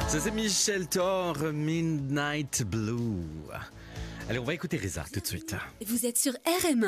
Ça c'est Michel Thor, Midnight Blue. Allez, on va écouter Reza tout de suite. Vous êtes sur RM1.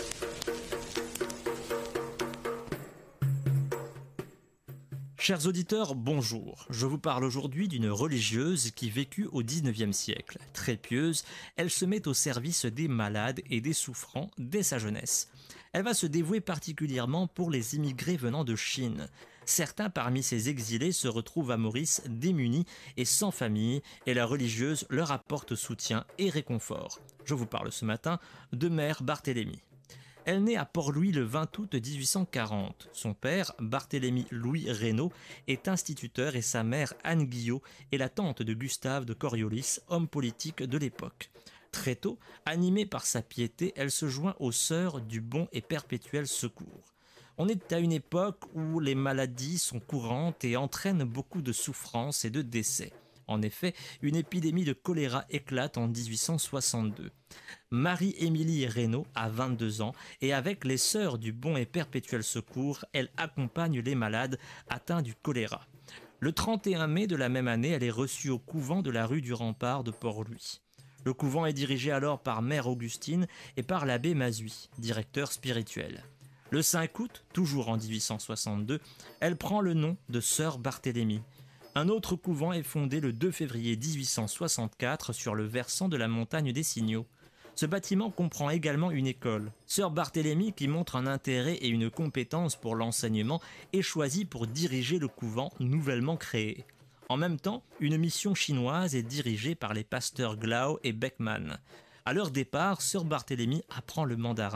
Chers auditeurs, bonjour. Je vous parle aujourd'hui d'une religieuse qui vécut au XIXe siècle. Très pieuse, elle se met au service des malades et des souffrants dès sa jeunesse. Elle va se dévouer particulièrement pour les immigrés venant de Chine. Certains parmi ces exilés se retrouvent à Maurice démunis et sans famille, et la religieuse leur apporte soutien et réconfort. Je vous parle ce matin de Mère Barthélemy. Elle naît à Port-Louis le 20 août 1840. Son père, Barthélemy Louis Reynaud, est instituteur et sa mère, Anne Guillot, est la tante de Gustave de Coriolis, homme politique de l'époque. Très tôt, animée par sa piété, elle se joint aux Sœurs du Bon et Perpétuel Secours. On est à une époque où les maladies sont courantes et entraînent beaucoup de souffrances et de décès. En effet, une épidémie de choléra éclate en 1862. Marie-Émilie Reynaud a 22 ans et avec les Sœurs du Bon et Perpétuel Secours, elle accompagne les malades atteints du choléra. Le 31 mai de la même année, elle est reçue au couvent de la rue du Rempart de Port-Louis. Le couvent est dirigé alors par Mère Augustine et par l'abbé Mazui, directeur spirituel. Le 5 août, toujours en 1862, elle prend le nom de Sœur Barthélemy. Un autre couvent est fondé le 2 février 1864 sur le versant de la montagne des Signaux. Ce bâtiment comprend également une école. Sœur Barthélemy, qui montre un intérêt et une compétence pour l'enseignement, est choisie pour diriger le couvent nouvellement créé. En même temps, une mission chinoise est dirigée par les pasteurs Glau et Beckmann. À leur départ, Sœur Barthélemy apprend le mandarin